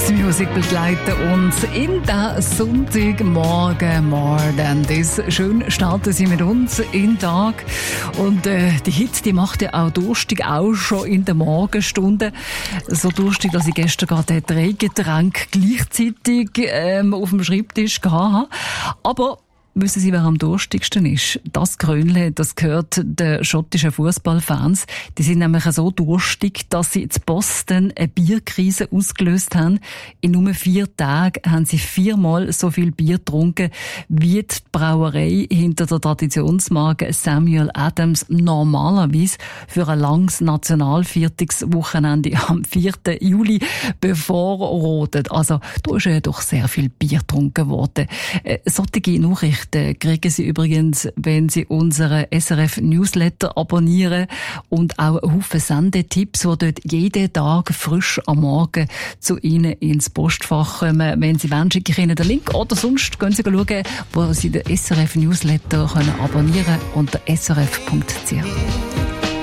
Mix Music begleiten uns in den Sonntagmorgen. More than this. Schön starten Sie mit uns in den Tag. Und die Hitze, die macht ja auch durstig, auch schon in den Morgenstunden. So durstig, dass ich gestern gerade 3 Getränke gleichzeitig auf dem Schreibtisch hatte. Aber wissen Sie, wer am durstigsten ist? Das Grönle, das gehört den schottischen Fußballfans. Die sind nämlich so durstig, dass sie in Boston eine Bierkrise ausgelöst haben. In nur 4 Tagen haben sie 4-mal so viel Bier getrunken, wie die Brauerei hinter der Traditionsmarke Samuel Adams normalerweise für ein langes Nationalviertagswochenende am 4. Juli bevorratet. Also, da ist ja doch sehr viel Bier getrunken worden. Solche Nachrichten kriegen Sie übrigens, wenn Sie unseren SRF-Newsletter abonnieren und auch einen Haufen Sendetipps, die dort jeden Tag frisch am Morgen zu Ihnen ins Postfach kommen. Wenn Sie wollen, schicke ich Ihnen den Link oder sonst gehen Sie schauen, wo Sie den SRF-Newsletter abonnieren können unter srf.ch.